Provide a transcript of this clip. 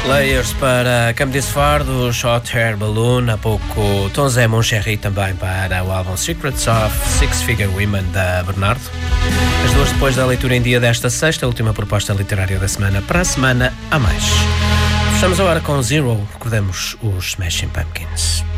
Layers para Come This Far do Short Hair Balloon, há pouco Tom Zé Moncherry também para o álbum Secrets of Six Figure Women da Bernardo. As duas depois da leitura em dia desta sexta, última proposta literária da semana. Para a semana há mais. Fechamos agora com Zero, recordamos os Smashing Pumpkins.